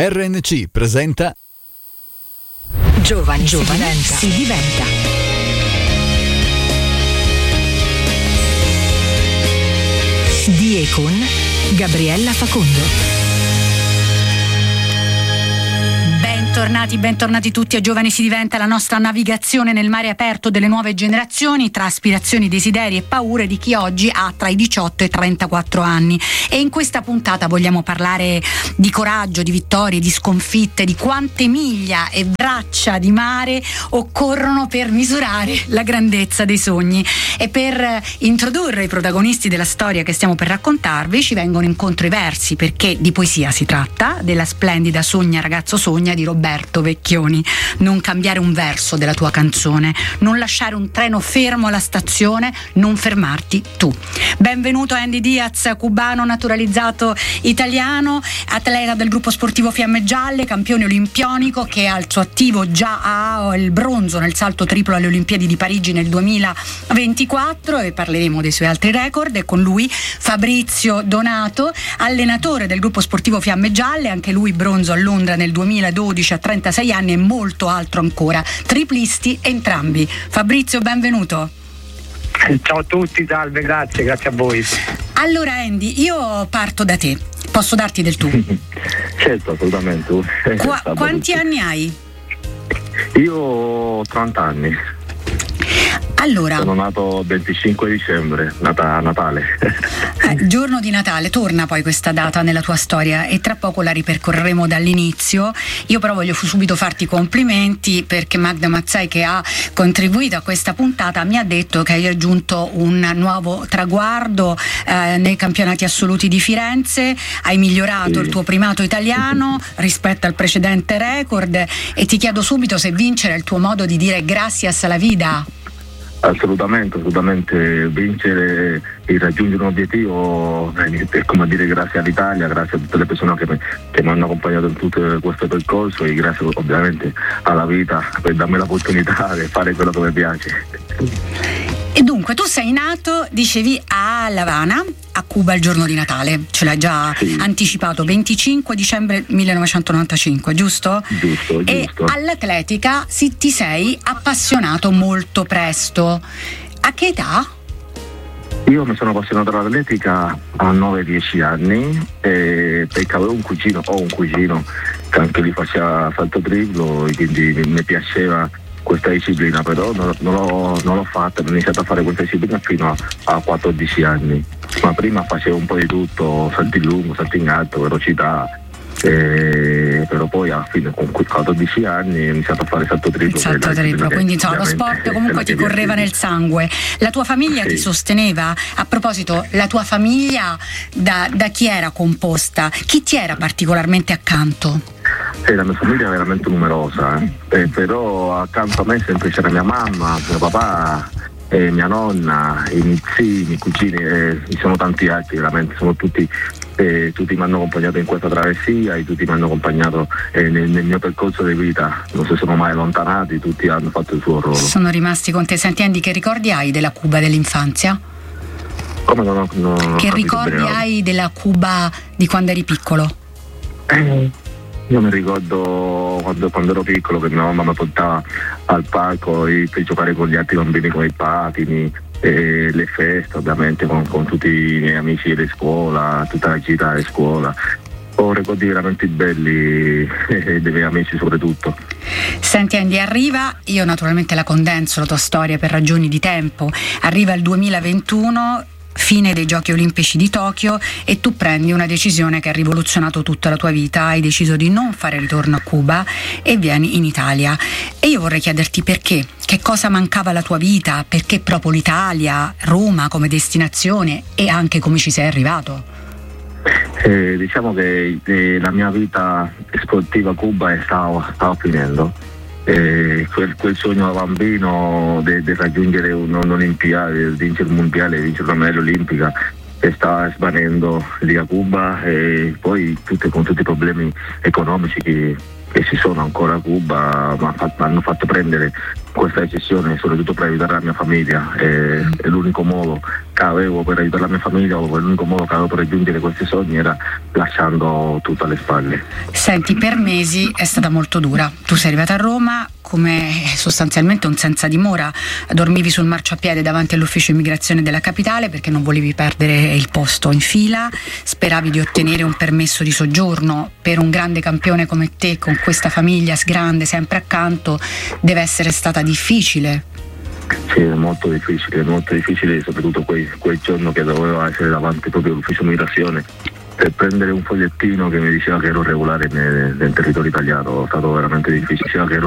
RNC presenta Giovani si diventa. Di e con Gabriella Facondo. Bentornati tutti a Giovani si diventa, la nostra navigazione nel mare aperto delle nuove generazioni tra aspirazioni, desideri e paure di chi oggi ha tra i 18 e i 34 anni. E in questa puntata vogliamo parlare di coraggio, di vittorie, di sconfitte, di quante miglia e braccia di mare occorrono per misurare la grandezza dei sogni. E per introdurre i protagonisti della storia che stiamo per raccontarvi ci vengono incontro i versi, perché di poesia si tratta, della splendida Sogna ragazzo sogna di Roberto Vecchioni. Non cambiare un verso della tua canzone, non lasciare un treno fermo alla stazione, non fermarti tu. Benvenuto Andy Diaz, cubano naturalizzato italiano, atleta del gruppo sportivo Fiamme Gialle, campione olimpionico che al suo attivo già ha il bronzo nel salto triplo alle Olimpiadi di Parigi nel 2024, e parleremo dei suoi altri record. E con lui Fabrizio Donato, allenatore del gruppo sportivo Fiamme Gialle, anche lui bronzo a Londra nel 2012 a 36 anni e molto altro ancora, triplisti entrambi. Fabrizio, benvenuto. Ciao a tutti, salve, grazie a voi. Allora Andy, io parto da te, posso darti del tu? Certo, assolutamente. Quanti anni hai? Io ho 30 anni. Allora, sono nato il 25 dicembre, Natale. Giorno di Natale, torna poi questa data nella tua storia e tra poco la ripercorreremo dall'inizio. Io però voglio subito farti i complimenti, perché Magda Mazzei, che ha contribuito a questa puntata, mi ha detto che hai raggiunto un nuovo traguardo nei campionati assoluti di Firenze, hai migliorato il tuo primato italiano rispetto al precedente record, e ti chiedo subito se vincere è il tuo modo di dire gracias alla vida. Assolutamente, vincere e raggiungere un obiettivo è come dire grazie all'Italia, grazie a tutte le persone che mi hanno accompagnato in tutto questo percorso, e grazie ovviamente alla vita per darmi l'opportunità di fare quello che mi piace. E dunque tu sei nato, dicevi, a La Habana, a Cuba, il giorno di Natale, ce l'hai già anticipato, 25 dicembre 1995, giusto? Giusto. E all'atletica ti sei appassionato molto presto. A che età? Io mi sono appassionato all'atletica a 9-10 anni, perché avevo un cugino che anche lui faceva salto triplo, e quindi mi piaceva questa disciplina, però non l'ho fatta, ho iniziato a fare questa disciplina fino a 14 anni, ma prima facevo un po' di tutto, salti lungo, salti in alto, velocità, però poi alla fine con 14 anni ho iniziato a fare salto triplo. Quindi insomma lo sport comunque ti correva nel sangue. La tua famiglia ti sosteneva? A proposito, la tua famiglia da chi era composta? Chi ti era particolarmente accanto? La mia famiglia è veramente numerosa, però accanto a me sempre c'era mia mamma, mio papà, mia nonna, i miei zii, i miei cugini, ci sono tanti altri, veramente sono tutti mi hanno accompagnato in questa travessia, e tutti mi hanno accompagnato nel mio percorso di vita, non si sono mai allontanati, tutti hanno fatto il suo ruolo. Sono rimasti con te. Senti Andy, che ricordi hai della Cuba dell'infanzia? Come non che ricordi hai della Cuba di quando eri piccolo? Io mi ricordo quando ero piccolo che mia mamma mi portava al parco per giocare con gli altri bambini con i patini, e le feste ovviamente con tutti i miei amici di scuola, tutta la gita di scuola. Ho ricordi veramente belli dei miei amici soprattutto. Senti Andy, io naturalmente la condenso la tua storia per ragioni di tempo, arriva il 2021, fine dei Giochi Olimpici di Tokyo, e tu prendi una decisione che ha rivoluzionato tutta la tua vita. Hai deciso di non fare ritorno a Cuba e vieni in Italia. E io vorrei chiederti perché. Che cosa mancava alla tua vita? Perché proprio l'Italia, Roma come destinazione, e anche come ci sei arrivato? Diciamo che la mia vita sportiva a Cuba stava finendo. Quel sogno da bambino di raggiungere un'Olimpiade, di vincere il mondiale, di vincere una medaglia olimpica, sta svanendo lì a Cuba, e poi con tutti i problemi economici che che ci sono ancora a Cuba, ma hanno fatto prendere questa decisione soprattutto per aiutare la mia famiglia. È l'unico modo che avevo per aiutare la mia famiglia, o l'unico modo che avevo per raggiungere questi sogni era lasciando tutto alle spalle. Senti, per mesi è stata molto dura. Tu sei arrivata a Roma come sostanzialmente un senza dimora, dormivi sul marciapiede davanti all'ufficio immigrazione della capitale perché non volevi perdere il posto in fila, speravi di ottenere un permesso di soggiorno. Per un grande campione come te, con questa famiglia grande sempre accanto, deve essere stata difficile. Sì, è molto difficile, soprattutto quel giorno che dovevo essere davanti proprio all'ufficio immigrazione per prendere un fogliettino che mi diceva che ero regolare nel territorio italiano. È stato veramente difficile, che ero